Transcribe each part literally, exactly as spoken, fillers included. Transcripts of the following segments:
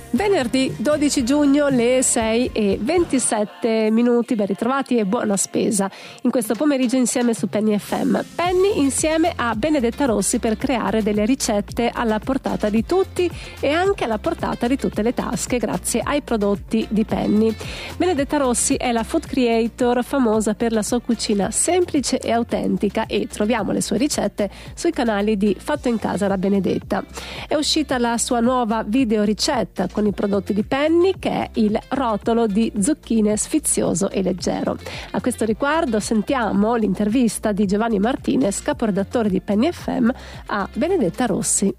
Venerdì dodici giugno, le sei e ventisette minuti, ben ritrovati e buona spesa in questo pomeriggio insieme su Penny F M. Penny insieme a Benedetta Rossi per creare delle ricette alla portata di tutti e anche alla portata di tutte le tasche grazie ai prodotti di Penny. Benedetta Rossi è la food creator famosa per la sua cucina semplice e autentica e troviamo le sue ricette sui canali di Fatto in Casa da Benedetta. È uscita la sua nuova video ricetta con i prodotti di Penny, che è il rotolo di zucchine sfizioso e leggero. A questo riguardo sentiamo l'intervista di Giovanni Martinez, caporedattore di Penny F M, a Benedetta Rossi.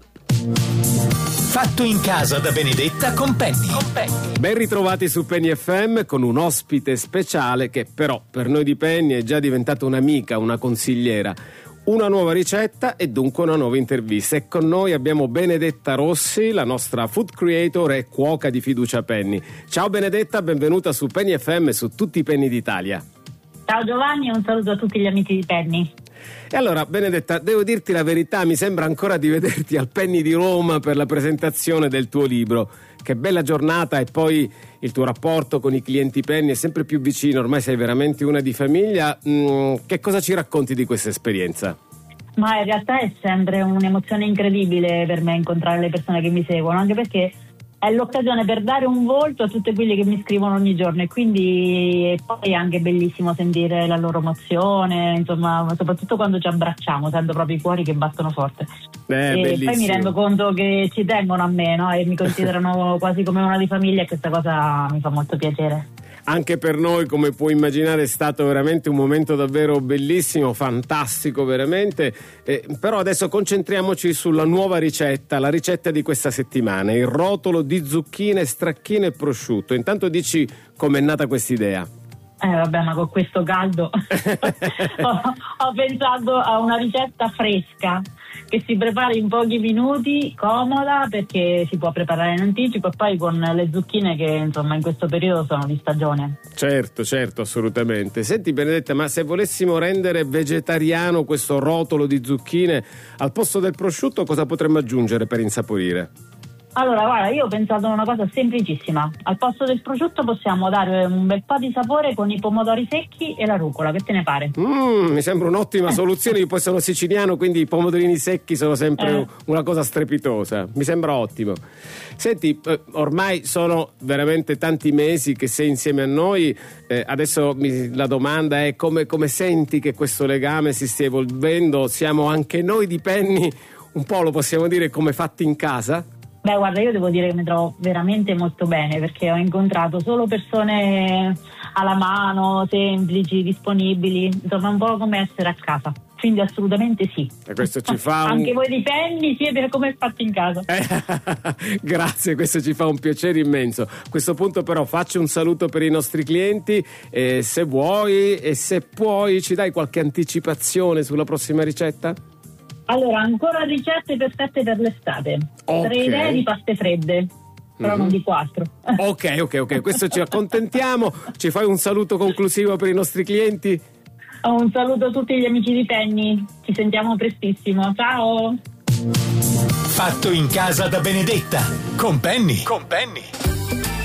Fatto in Casa da Benedetta con Penny. Con Penny. Ben ritrovati su Penny F M con un ospite speciale che però per noi di Penny è già diventata un'amica, una consigliera. Una nuova ricetta e dunque una nuova intervista. E con noi abbiamo Benedetta Rossi, la nostra food creator e cuoca di fiducia Penny. Ciao Benedetta, benvenuta su Penny F M e su tutti i Penny d'Italia. Ciao Giovanni e un saluto a tutti gli amici di Penny. E allora Benedetta, devo dirti la verità, mi sembra ancora di vederti al Penny di Roma per la presentazione del tuo libro. Che bella giornata, e poi il tuo rapporto con i clienti Penny è sempre più vicino, ormai sei veramente una di famiglia. Mm, che cosa ci racconti di questa esperienza? Ma in realtà è sempre un'emozione incredibile per me incontrare le persone che mi seguono, anche perché è l'occasione per dare un volto a tutte quelle che mi scrivono ogni giorno, e quindi poi è anche bellissimo sentire la loro emozione, insomma, soprattutto quando ci abbracciamo, sento proprio i cuori che battono forte. Eh, e bellissimo. Poi mi rendo conto che ci tengono a me, no? E mi considerano quasi come una di famiglia, e questa cosa mi fa molto piacere. Anche per noi, come puoi immaginare, è stato veramente un momento davvero bellissimo, fantastico veramente, eh, però adesso concentriamoci sulla nuova ricetta, la ricetta di questa settimana, il rotolo di zucchine, stracchine e prosciutto. Intanto dici com'è nata quest'idea. Eh vabbè, ma con questo caldo ho, ho pensato a una ricetta fresca che si prepara in pochi minuti, comoda perché si può preparare in anticipo, e poi con le zucchine che insomma in questo periodo sono di stagione. Certo, certo, assolutamente. Senti Benedetta, ma se volessimo rendere vegetariano questo rotolo di zucchine, al posto del prosciutto cosa potremmo aggiungere per insaporire? Allora, guarda, io ho pensato a una cosa semplicissima. Al posto del prosciutto possiamo dare un bel po' di sapore con i pomodori secchi e la rucola. Che te ne pare? Mm, mi sembra un'ottima soluzione. Io poi sono siciliano, quindi i pomodorini secchi sono sempre eh. una cosa strepitosa. Mi sembra ottimo. Senti, ormai sono veramente tanti mesi che sei insieme a noi. Eh, adesso mi, la domanda è come, come senti che questo legame si stia evolvendo? Siamo anche noi di Penny un po', lo possiamo dire, come fatti in casa? Beh, guarda, io devo dire che mi trovo veramente molto bene, perché ho incontrato solo persone alla mano, semplici, disponibili, insomma un po' come essere a casa. Quindi assolutamente sì. E questo ci fa un... Anche voi di Penny siete come fatti in casa. Eh, grazie, questo ci fa un piacere immenso. A questo punto però faccio un saluto per i nostri clienti, eh, se vuoi e se puoi ci dai qualche anticipazione sulla prossima ricetta? Allora, ancora ricette perfette per l'estate. Okay. Tre idee di paste fredde, però mm-hmm. non di quattro. Ok, ok, ok, questo ci accontentiamo. Ci fai un saluto conclusivo per i nostri clienti? Un saluto a tutti gli amici di Penny, ci sentiamo prestissimo, ciao! Fatto in Casa da Benedetta, con Penny. Con Penny.